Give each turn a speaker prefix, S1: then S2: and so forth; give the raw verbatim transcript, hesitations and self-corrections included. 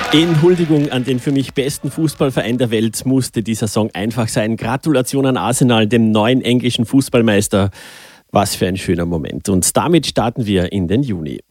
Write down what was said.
S1: In Huldigung an den für mich besten Fußballverein der Welt musste dieser Song einfach sein. Gratulation an Arsenal, dem neuen englischen Fußballmeister. Was für ein schöner Moment. Und damit starten wir in den Juni.